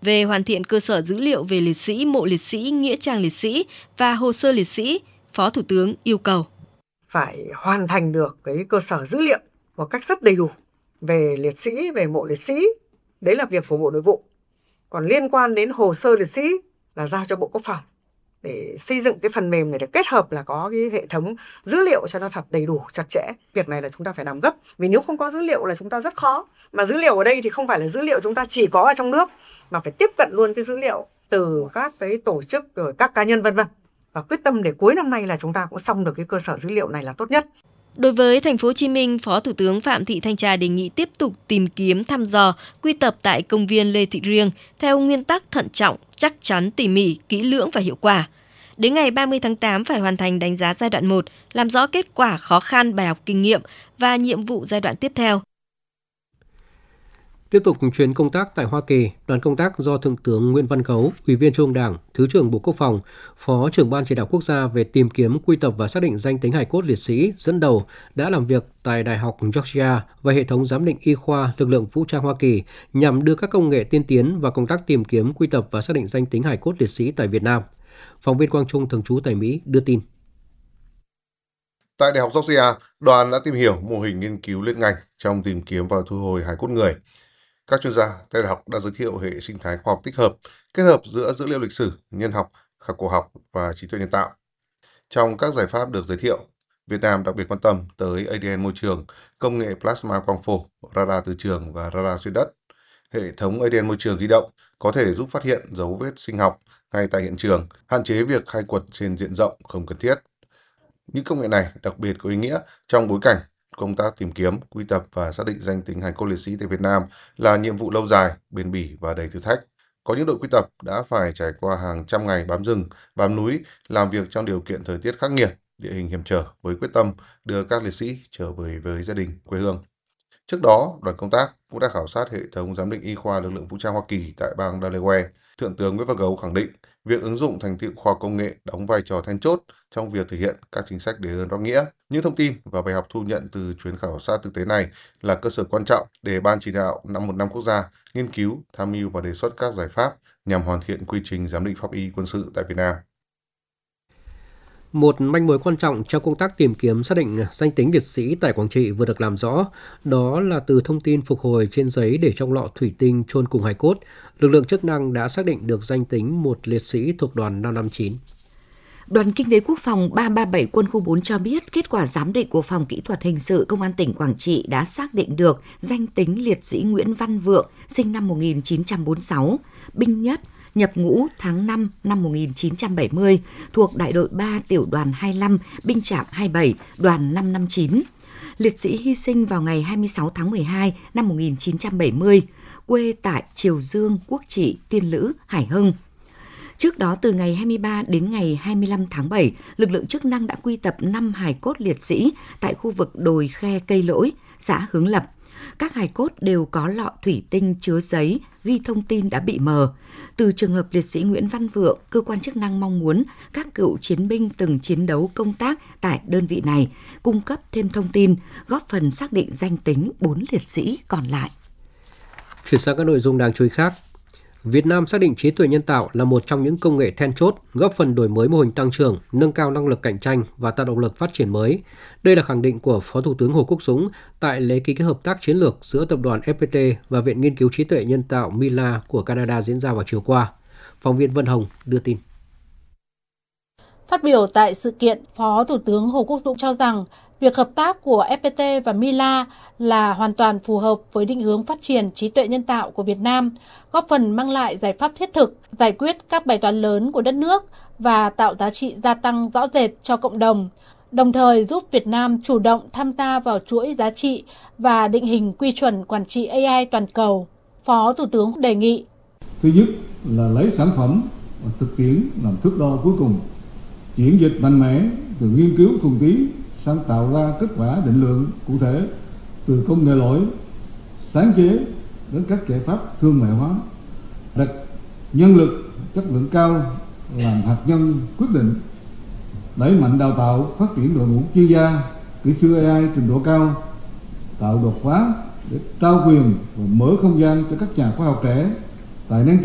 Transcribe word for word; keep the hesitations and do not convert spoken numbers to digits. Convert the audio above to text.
về hoàn thiện cơ sở dữ liệu về liệt sĩ, mộ liệt sĩ, nghĩa trang liệt sĩ và hồ sơ liệt sĩ, Phó Thủ tướng yêu cầu phải hoàn thành được cái cơ sở dữ liệu một cách rất đầy đủ về liệt sĩ, về mộ liệt sĩ. Đấy là việc của Bộ Nội vụ. Còn liên quan đến hồ sơ liệt sĩ là giao cho Bộ Quốc phòng để xây dựng cái phần mềm này, để kết hợp là có cái hệ thống dữ liệu cho nó thật đầy đủ, chặt chẽ. Việc này là chúng ta phải làm gấp, vì nếu không có dữ liệu là chúng ta rất khó. Mà dữ liệu ở đây thì không phải là dữ liệu chúng ta chỉ có ở trong nước, mà phải tiếp cận luôn cái dữ liệu từ các cái tổ chức, rồi các cá nhân vân vân. Và quyết tâm để cuối năm nay là chúng ta cũng xong được cái cơ sở dữ liệu này là tốt nhất. Đối với Thành phố Hồ Chí Minh, Phó Thủ tướng Phạm Thị Thanh Trà đề nghị tiếp tục tìm kiếm, thăm dò, quy tập tại công viên Lê Thị Riêng theo nguyên tắc thận trọng, chắc chắn, tỉ mỉ, kỹ lưỡng và hiệu quả. Đến ngày ba mươi tháng tám phải hoàn thành đánh giá giai đoạn một, làm rõ kết quả, khó khăn, bài học kinh nghiệm và nhiệm vụ giai đoạn tiếp theo. Tiếp tục chuyến công tác tại Hoa Kỳ, đoàn công tác do Thượng tướng Nguyễn Văn Gấu, Ủy viên Trung ương Đảng, Thứ trưởng Bộ Quốc phòng, Phó trưởng Ban Chỉ đạo Quốc gia về tìm kiếm, quy tập và xác định danh tính hài cốt liệt sĩ dẫn đầu đã làm việc tại Đại học Georgia và hệ thống giám định y khoa lực lượng vũ trang Hoa Kỳ nhằm đưa các công nghệ tiên tiến vào công tác tìm kiếm, quy tập và xác định danh tính hài cốt liệt sĩ tại Việt Nam. Phóng viên Quang Trung thường trú tại Mỹ đưa tin. Tại Đại học Georgia, đoàn đã tìm hiểu mô hình nghiên cứu liên ngành trong tìm kiếm và thu hồi hài cốt người. Các chuyên gia tại đại học đã giới thiệu hệ sinh thái khoa học tích hợp, kết hợp giữa dữ liệu lịch sử, nhân học, khảo cổ học và trí tuệ nhân tạo. Trong các giải pháp được giới thiệu, Việt Nam đặc biệt quan tâm tới a đê en môi trường, công nghệ plasma quang phổ, radar từ trường và radar xuyên đất. Hệ thống a đê en môi trường di động có thể giúp phát hiện dấu vết sinh học ngay tại hiện trường, hạn chế việc khai quật trên diện rộng không cần thiết. Những công nghệ này đặc biệt có ý nghĩa trong bối cảnh công tác tìm kiếm, quy tập và xác định danh tính hài cốt liệt sĩ tại Việt Nam là nhiệm vụ lâu dài, bền bỉ và đầy thử thách. Có những đội quy tập đã phải trải qua hàng trăm ngày bám rừng, bám núi, làm việc trong điều kiện thời tiết khắc nghiệt, địa hình hiểm trở với quyết tâm đưa các liệt sĩ trở về với gia đình, quê hương. Trước đó, đoàn công tác cũng đã khảo sát hệ thống giám định y khoa lực lượng vũ trang Hoa Kỳ tại bang Delaware. Thượng tướng Nguyễn Văn Gấu khẳng định việc ứng dụng thành tựu khoa học công nghệ đóng vai trò then chốt trong việc thực hiện các chính sách đền ơn đáp nghĩa. Những thông tin và bài học thu nhận từ chuyến khảo sát thực tế này là cơ sở quan trọng để Ban Chỉ đạo năm một năm quốc gia nghiên cứu, tham mưu và đề xuất các giải pháp nhằm hoàn thiện quy trình giám định pháp y quân sự tại Việt Nam. Một manh mối quan trọng trong công tác tìm kiếm xác định danh tính liệt sĩ tại Quảng Trị vừa được làm rõ, đó là từ thông tin phục hồi trên giấy để trong lọ thủy tinh chôn cùng hài cốt, lực lượng chức năng đã xác định được danh tính một liệt sĩ thuộc đoàn năm năm chín. Đoàn Kinh tế Quốc phòng ba ba bảy Quân khu bốn cho biết kết quả giám định của Phòng Kỹ thuật Hình sự Công an tỉnh Quảng Trị đã xác định được danh tính liệt sĩ Nguyễn Văn Vượng, sinh năm một nghìn chín trăm bốn mươi sáu, binh nhất, nhập ngũ tháng năm năm một nghìn chín trăm bảy mươi, thuộc đại đội ba tiểu đoàn hai mươi lăm, binh chạm hai mươi bảy, đoàn năm năm chín. Liệt sĩ hy sinh vào ngày hai mươi sáu tháng mười hai năm một nghìn chín trăm bảy mươi, quê tại Triều Dương, Quốc Trị, Tiên Lữ, Hải Hưng. Trước đó, từ ngày hai mươi ba đến ngày hai mươi lăm tháng bảy, lực lượng chức năng đã quy tập năm hài cốt liệt sĩ tại khu vực đồi khe Cây Lỗi, xã Hướng Lập. Các hài cốt đều có lọ thủy tinh chứa giấy, ghi thông tin đã bị mờ. Từ trường hợp liệt sĩ Nguyễn Văn Vượng, cơ quan chức năng mong muốn các cựu chiến binh từng chiến đấu công tác tại đơn vị này cung cấp thêm thông tin, góp phần xác định danh tính bốn liệt sĩ còn lại. Chuyển sang các nội dung đáng chú ý khác. Việt Nam xác định trí tuệ nhân tạo là một trong những công nghệ then chốt, góp phần đổi mới mô hình tăng trưởng, nâng cao năng lực cạnh tranh và tạo động lực phát triển mới. Đây là khẳng định của Phó Thủ tướng Hồ Quốc Dũng tại lễ ký kết hợp tác chiến lược giữa Tập đoàn ép pê tê và Viện Nghiên cứu Trí tuệ Nhân tạo Mila của Canada diễn ra vào chiều qua. Phóng viên Vân Hồng đưa tin. Phát biểu tại sự kiện, Phó Thủ tướng Hồ Quốc Dũng cho rằng việc hợp tác của ép pê tê và Mila là hoàn toàn phù hợp với định hướng phát triển trí tuệ nhân tạo của Việt Nam, góp phần mang lại giải pháp thiết thực, giải quyết các bài toán lớn của đất nước và tạo giá trị gia tăng rõ rệt cho cộng đồng, đồng thời giúp Việt Nam chủ động tham gia vào chuỗi giá trị và định hình quy chuẩn quản trị a i toàn cầu. Phó Thủ tướng đề nghị: Thứ nhất là lấy sản phẩm và thực tiễn làm thước đo cuối cùng, chuyển dịch mạnh mẽ từ nghiên cứu thuần túy sang tạo ra kết quả định lượng cụ thể, từ công nghệ lỗi, sáng chế đến các giải pháp thương mại hóa, đặt nhân lực chất lượng cao làm hạt nhân quyết định, đẩy mạnh đào tạo phát triển đội ngũ chuyên gia, kỹ sư a i trình độ cao, tạo đột phá để trao quyền và mở không gian cho các nhà khoa học trẻ, tài năng